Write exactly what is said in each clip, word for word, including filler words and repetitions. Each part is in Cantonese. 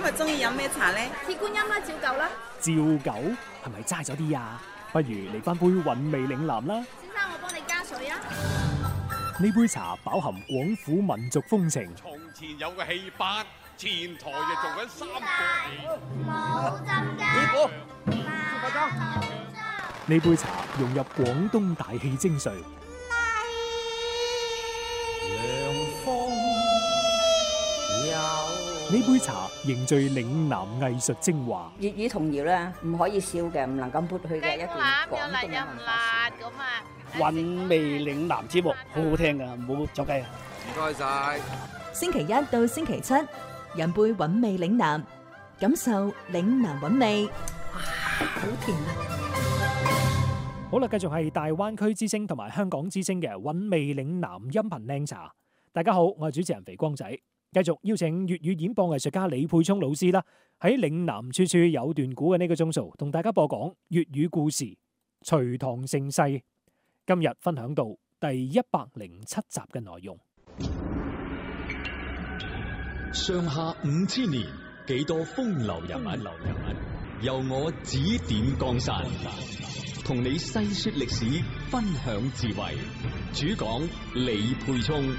日中意飲咩茶呢？ 鐵觀音啦，照舊啦。 照舊係咪齋咗啲啊？不如嚟翻杯韻味嶺南啦。 先生，我幫你加水啊。 呢杯茶飽含廣府民族風情。 從前有個戲班，前台就做緊三個冇針師呢杯茶融入廣東大氣精髓。呢杯茶凝聚嶺南藝術精華。 粵語童謠咧，唔可以少嘅，唔能夠抹去嘅一段廣東嘅文化咁啊！ 韻味嶺南節目好好聽噶，唔好走雞啊！ 唔該晒。 星期一到星期七，飲杯韻味嶺南，感受嶺南韻味。哇，好甜啊！ 好啦，繼續係大灣區之聲同埋香港之聲嘅韻味嶺南音頻靚茶。大家好，我係主持人肥光仔。繼續邀請粵語演播藝術家李沛聰老師啦，喺嶺南處處有段古嘅呢個鐘數，同大家播講粵語故事《隋唐盛世》。今日分享到第一百零七集嘅內容。 上下五千年，幾多風流人物，由我指點江山，同你細說歷史，分享智慧。主講李沛聰。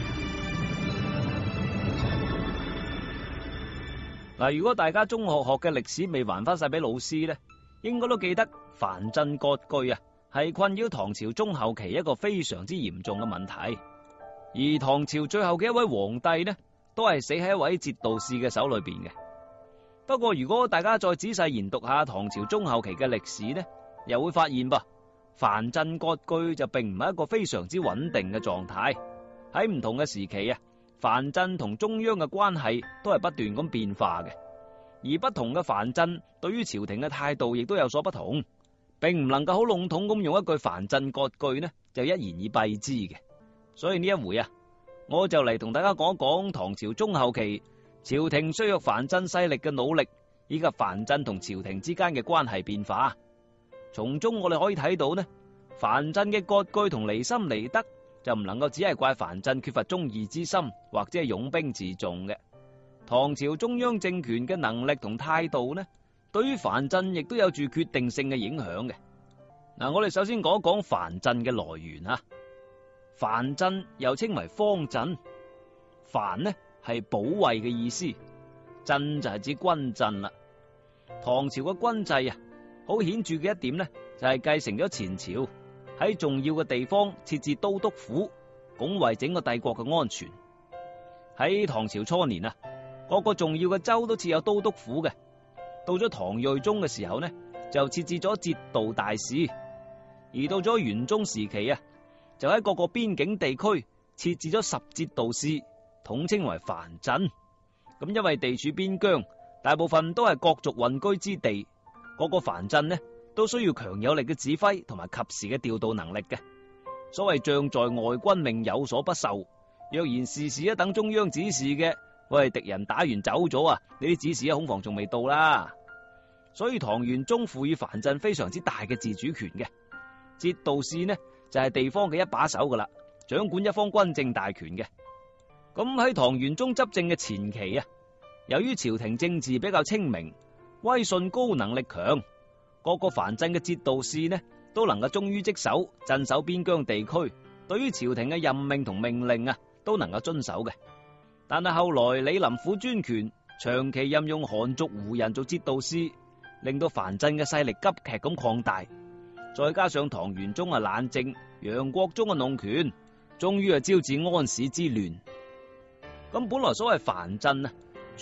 嗱，如果大家中學學嘅歷史未還翻晒俾老師咧，應該都記得藩鎮割據啊，係困擾唐朝中後期一個非常之嚴重嘅問題。而唐朝最後嘅一位皇帝呢，都係死喺一位節度使嘅手裏邊嘅。不過如果大家再仔細研讀下唐朝中後期嘅歷史呢，又會發現噃，藩鎮割據就並唔係一個非常之穩定嘅狀態。喺唔同嘅時期啊，藩鎮同中央嘅關係都係不斷咁變化嘅，而不同嘅藩鎮對於朝廷嘅態度亦都有所不同，並唔能夠好籠統咁用一句藩鎮割據呢就一言以蔽之嘅。所以呢一回啊，我就嚟同大家講一講唐朝中後期朝廷削弱藩鎮勢力嘅努力，以及藩鎮同朝廷之間嘅關係變化。從中我哋可以睇到呢，藩鎮嘅割據同離心離德，就唔能夠只係怪藩鎮缺乏忠義之心，或者係擁兵自重嘅。唐朝中央政權嘅能力同態度呢，對於藩鎮亦都有住決定性嘅影響嘅。嗱，我哋首先講一講藩鎮嘅來源啊。藩鎮又稱為方鎮，藩呢係保衛嘅意思，鎮就係指軍鎮啦。唐朝嘅軍制啊，好顯著嘅一點呢，就係繼承咗前朝喺重要嘅地方設置都督府，拱衛整個帝國嘅安全。喺唐朝初年啊，各個重要嘅州都設有都督府嘅。到咗唐睿宗嘅時候呢，就設置咗節度大使。而到咗元宗時期啊，就喺各個邊境地區設置咗十節度使，統稱為藩鎮。咁因為地處邊疆，大部分都係各族混居之地，各個藩鎮呢都需要強有力嘅指揮同埋及時嘅調度能力嘅。所謂將在外，軍命有所不受。若然事事一等中央指示嘅，喂，敵人打完走咗啊，呢啲指示啊恐防仲未到啦。所以唐玄宗賦予藩鎮非常之大嘅自主權嘅。節度使呢就係、是、地方嘅一把手噶啦，掌管一方軍政大權嘅。咁喺唐玄宗執政嘅前期啊，由於朝廷政治比較清明，威信高，能力強，各個藩鎮嘅節度使呢都能夠忠於職守，鎮守邊疆地區，對於朝廷嘅任命同命令啊都能夠遵守嘅。但係後來李林甫專權，長期任用韓族胡人做節度使，令到藩鎮嘅勢力急劇咁擴大。再加上唐玄宗啊懶政，楊國忠啊弄權，終於啊招致安史之亂。咁本來所謂藩鎮啊